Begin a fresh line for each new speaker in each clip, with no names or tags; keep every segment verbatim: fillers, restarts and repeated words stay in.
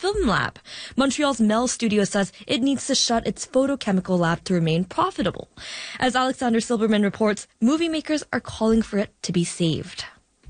film lab. Montreal's Mel Studio says it needs to shut its photochemical lab to remain profitable. As Alexander Silberman reports, movie makers are calling for it to be saved.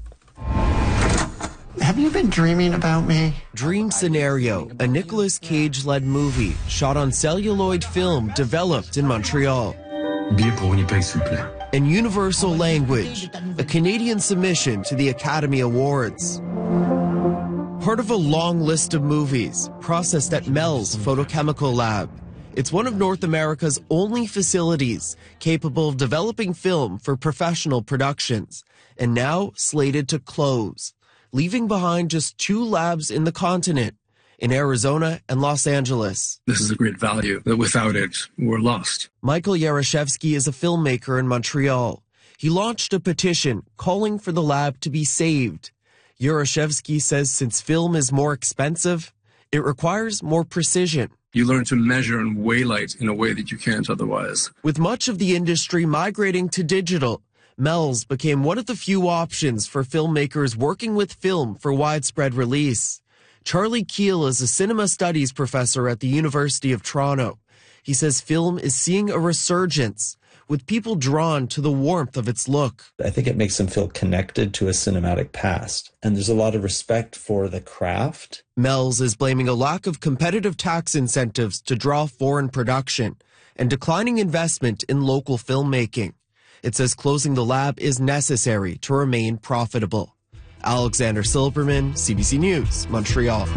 Have you been dreaming about me?
Dream Scenario, a Nicolas Cage-led movie shot on celluloid film developed in Montreal.
Billet pour Winnipeg, s'il vous plaît.
And Universal Language, a Canadian submission to the Academy Awards. Part of a long list of movies processed at Mel's Photochemical Lab. It's one of North America's only facilities capable of developing film for professional productions, and now slated to close, leaving behind just two labs in the continent, in Arizona and Los Angeles.
This is a great value that without it, we're lost.
Michael Yarashevsky is a filmmaker in Montreal. He launched a petition calling for the lab to be saved. Yarashevsky says since film is more expensive, it requires more precision.
You learn to measure and weigh light in a way that you can't otherwise.
With much of the industry migrating to digital, Mel's became one of the few options for filmmakers working with film for widespread release. Charlie Keel is a cinema studies professor at the University of Toronto. He says film is seeing a resurgence, with people drawn to the warmth of its look.
I think it makes them feel connected to a cinematic past, and there's a lot of respect for the craft.
Mel's is blaming a lack of competitive tax incentives to draw foreign production and declining investment in local filmmaking. It says closing the lab is necessary to remain profitable. Alexander Silberman, C B C News, Montreal.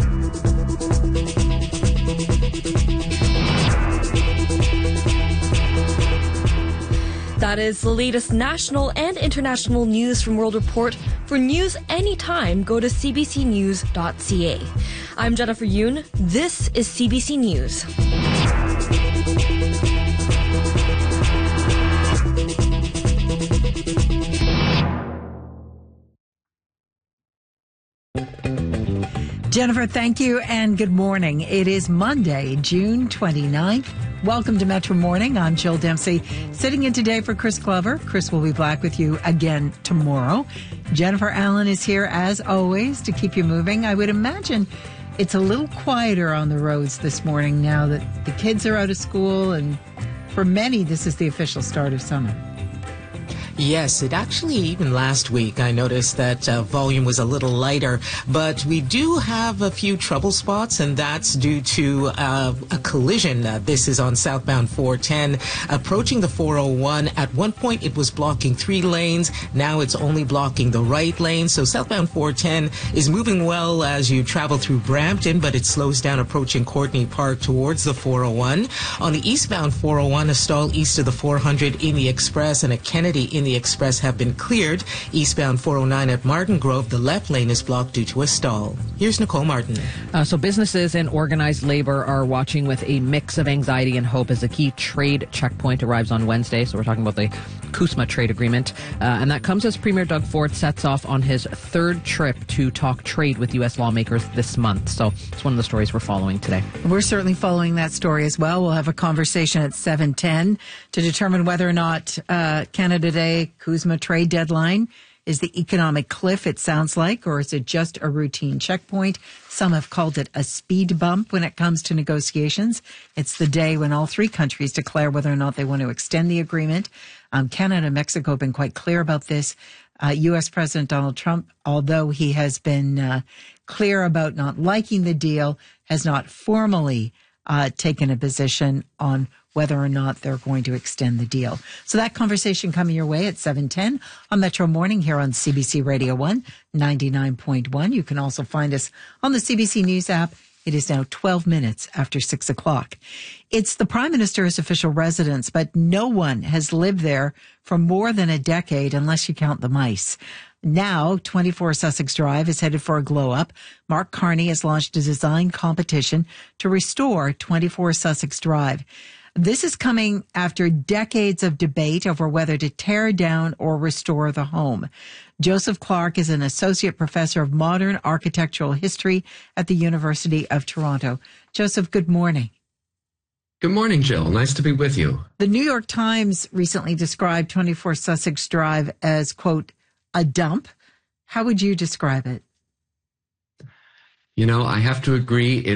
That is the latest national and international news from World Report. For news anytime, go to c b c news dot c a. I'm Jennifer Yoon. This is C B C News.
Jennifer, thank you and good morning. It is Monday, June twenty-ninth. Welcome to Metro Morning. I'm Jill Dempsey, sitting in today for Chris Glover. Chris will be back with you again tomorrow. Jennifer Allen is here, as always, to keep you moving. I would imagine it's a little quieter on the roads this morning now that the kids are out of school, and for many, this is the official start of summer.
Yes, it actually, even last week, I noticed that uh, volume was a little lighter, but we do have a few trouble spots, and that's due to uh, a collision. Uh, this is on southbound four ten, approaching the four oh one. At one point, it was blocking three lanes. Now it's only blocking the right lane. So southbound four ten is moving well as you travel through Brampton, but it slows down approaching Courtney Park towards the four oh one. On the eastbound four oh one, a stall east of the four hundred in the Express and a Kennedy in the Express have been cleared. Eastbound four oh nine at Martin Grove, the left lane is blocked due to a stall. Here's Nicole Martin.
Uh, so businesses and organized labor are watching with a mix of anxiety and hope as a key trade checkpoint arrives on Wednesday. So we're talking about the CUSMA trade agreement. Uh, and that comes as Premier Doug Ford sets off on his third trip to talk trade with U S lawmakers this month. So it's one of the stories we're following today.
We're certainly following that story as well. We'll have a conversation at seven ten to determine whether or not uh, Canada Day CUSMA trade deadline is the economic cliff, it sounds like, or is it just a routine checkpoint? Some have called it a speed bump when it comes to negotiations. It's the day when all three countries declare whether or not they want to extend the agreement. Um, Canada and Mexico have been quite clear about this. Uh, U S President Donald Trump, although he has been uh, clear about not liking the deal, has not formally uh, taken a position on whether or not they're going to extend the deal. So that conversation coming your way at seven ten on Metro Morning here on C B C Radio one, ninety-nine point one. You can also find us on the C B C News app. It is now twelve minutes after six o'clock. It's the Prime Minister's official residence, but no one has lived there for more than a decade unless you count the mice. Now, twenty-four Sussex Drive is headed for a glow-up. Mark Carney has launched a design competition to restore twenty-four Sussex Drive. This is coming after decades of debate over whether to tear down or restore the home. Joseph Clark is an associate professor of modern architectural history at the University of Toronto. Joseph, good morning.
Good morning, Jill. Nice to be with you.
The New York Times recently described twenty-four Sussex Drive as, quote, a dump. How would you describe it?
You know, I have to agree. It